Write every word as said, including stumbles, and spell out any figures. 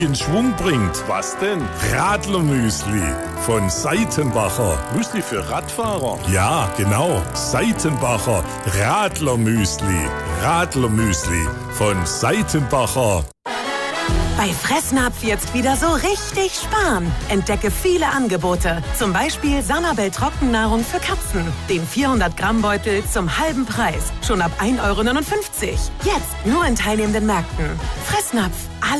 in Schwung bringt. Was denn? Radlermüsli von Seitenbacher. Müsli für Radfahrer? Ja, genau. Seitenbacher Radlermüsli. Radlermüsli von Seitenbacher. Bei Fressnapf jetzt wieder so richtig sparen. Entdecke viele Angebote. Zum Beispiel Sanabel Trockennahrung für Katzen. Den vierhundert Gramm Beutel zum halben Preis. Schon ab ein Euro neunundfünfzig. Jetzt nur in teilnehmenden Märkten. Fressnapf.